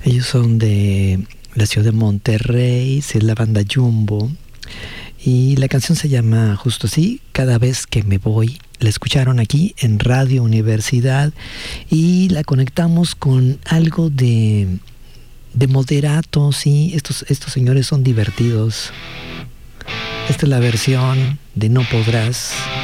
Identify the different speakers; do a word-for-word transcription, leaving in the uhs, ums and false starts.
Speaker 1: Ellos son de la ciudad de Monterrey, es la banda Jumbo. Y la canción se llama justo así, Cada vez que me voy. La escucharon aquí en Radio Universidad y la conectamos con algo de, de moderato, sí. Estos, estos señores son divertidos. Esta es la versión de No Podrás.